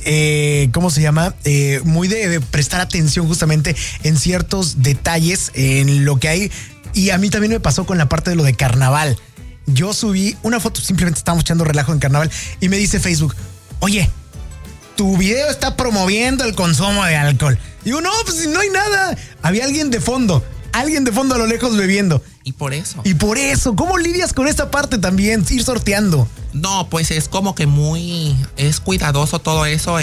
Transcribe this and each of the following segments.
¿cómo se llama? Muy de prestar atención justamente en ciertos detalles, en lo que hay. Y a mí también me pasó con la parte de lo de carnaval. Yo subí una foto, simplemente estábamos echando relajo en carnaval y me dice Facebook, oye, tu video está promoviendo el consumo de alcohol. Digo, no, pues no hay nada. Había alguien de fondo a lo lejos bebiendo. Y por eso, ¿cómo lidias con esta parte también? Ir sorteando. No, pues es como que es cuidadoso todo eso.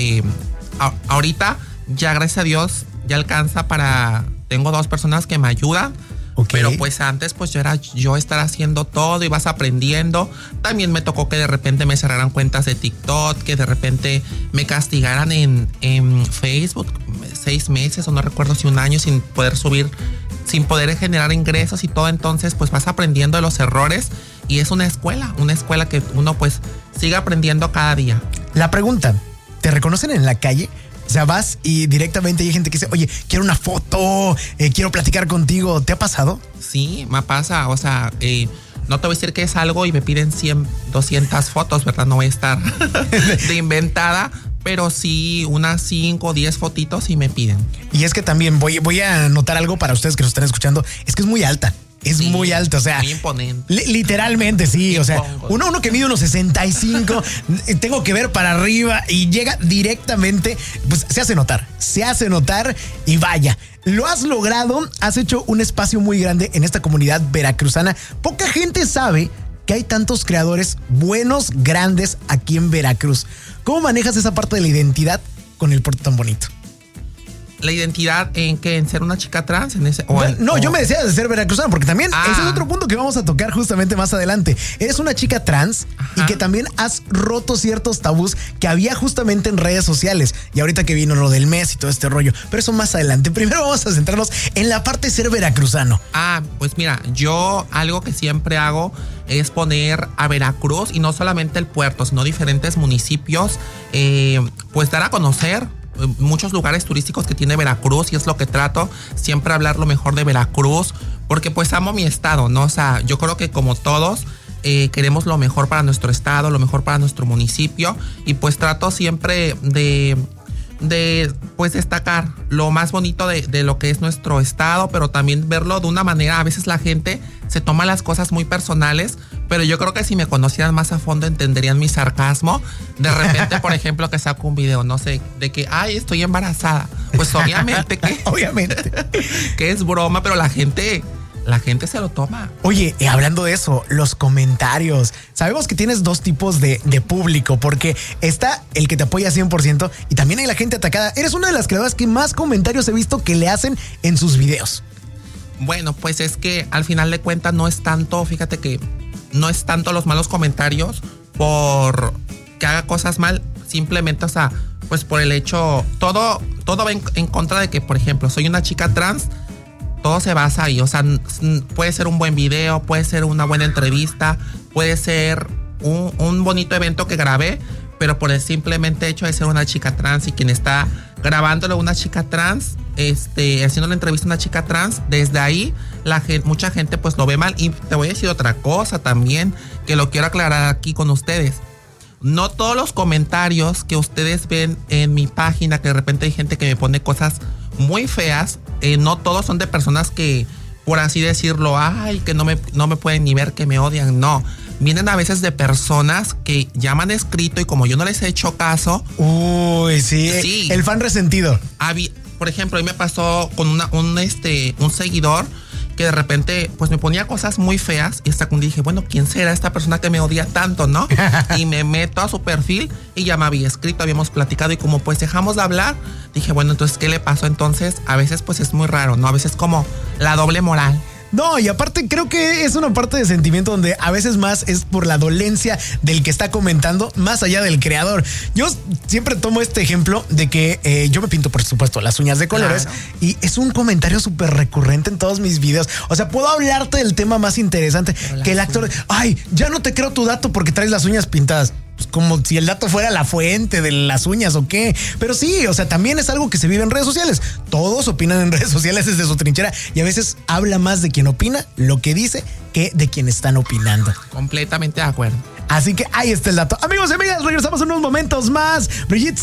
Ahorita ya gracias a Dios ya alcanza tengo 2 personas que me ayudan. Okay. Pero pues antes pues yo estar haciendo todo y vas aprendiendo. También me tocó que de repente me cerraran cuentas de TikTok, que de repente me castigaran en Facebook 6 meses o no recuerdo si 1 año sin poder subir, sin poder generar ingresos y todo. Entonces pues vas aprendiendo de los errores y es una escuela que uno pues sigue aprendiendo cada día. La pregunta, ¿te reconocen en la calle? O sea, vas y directamente hay gente que dice, oye, quiero una foto, quiero platicar contigo. ¿Te ha pasado? Sí, me pasa. O sea, no te voy a decir que es algo y me piden 100, 200 fotos, ¿verdad? No voy a estar de inventada, pero sí unas 5 o 10 fotitos y me piden. Y es que también voy a anotar algo para ustedes que nos están escuchando. Es que es muy alta. Es muy alto, o sea. Muy imponente. Literalmente, sí. O sea, uno que mide unos 65, tengo que ver para arriba y llega directamente, pues se hace notar y vaya. Lo has logrado, has hecho un espacio muy grande en esta comunidad veracruzana. Poca gente sabe que hay tantos creadores buenos, grandes aquí en Veracruz. ¿Cómo manejas esa parte de la identidad con el puerto tan bonito? La identidad en ser una chica trans yo me decía de ser veracruzana, porque también ese es otro punto que vamos a tocar justamente más adelante. Eres una chica trans. Ajá. Y que también has roto ciertos tabús que había justamente en redes sociales. Y ahorita que vino lo del mes y todo este rollo, pero eso más adelante. Primero vamos a centrarnos en la parte de ser veracruzano. Pues mira, yo algo que siempre hago es poner a Veracruz y no solamente el puerto, sino diferentes municipios, pues dar a conocer muchos lugares turísticos que tiene Veracruz, y es lo que trato, siempre hablar lo mejor de Veracruz, porque pues amo mi estado, ¿no? O sea, yo creo que como todos queremos lo mejor para nuestro estado, lo mejor para nuestro municipio, y pues trato siempre de pues destacar lo más bonito de lo que es nuestro estado, pero también verlo de una manera. A veces la gente se toma las cosas muy personales, pero yo creo que si me conocieran más a fondo entenderían mi sarcasmo. De repente, por ejemplo, que saco un video, no sé, de que, estoy embarazada. Pues obviamente que es broma, pero la gente se lo toma. Oye, hablando de eso, los comentarios. Sabemos que tienes 2 tipos de público, porque está el que te apoya 100% y también hay la gente atacada. Eres una de las creadoras que más comentarios he visto que le hacen en sus videos. Bueno, pues es que al final de cuentas no es tanto, fíjate que no es tanto los malos comentarios por que haga cosas mal, simplemente, o sea, pues por el hecho, todo va en contra de que, por ejemplo, soy una chica trans. Todo se basa ahí, o sea, puede ser un buen video, puede ser una buena entrevista, puede ser un bonito evento que grabé, pero por el simplemente hecho de ser una chica trans y quien está grabándolo una chica trans, haciendo la entrevista a una chica trans, desde ahí mucha gente pues lo ve mal. Y te voy a decir otra cosa también, que lo quiero aclarar aquí con ustedes. No todos los comentarios que ustedes ven en mi página, que de repente hay gente que me pone cosas muy feas, no todos son de personas que, por así decirlo, que no me pueden ni ver, que me odian. No, vienen a veces de personas que ya me han escrito y como yo no les he hecho caso. Uy, sí. El fan resentido. Por ejemplo, hoy me pasó con un seguidor que de repente pues me ponía cosas muy feas, y hasta cuando dije, bueno, ¿quién será esta persona que me odia tanto, no? Y me meto a su perfil y ya me había escrito, habíamos platicado, y como pues dejamos de hablar, dije, bueno, entonces ¿qué le pasó? Entonces a veces pues es muy raro, ¿no? A veces como la doble moral. No, y aparte creo que es una parte de sentimiento donde a veces más es por la dolencia del que está comentando, más allá del creador. Yo siempre tomo este ejemplo de que yo me pinto, por supuesto, las uñas de colores, claro, y es un comentario súper recurrente en todos mis videos. O sea, puedo hablarte del tema más interesante que el actor. Ya no te creo tu dato porque traes las uñas pintadas. Pues como si el dato fuera la fuente de las uñas o qué. Pero sí, o sea, también es algo que se vive en redes sociales. Todos opinan en redes sociales desde su trinchera, y a veces habla más de quien opina lo que dice que de quien están opinando. Completamente de acuerdo. Así que ahí está el dato. Amigos y amigas, regresamos en unos momentos más. Brigitte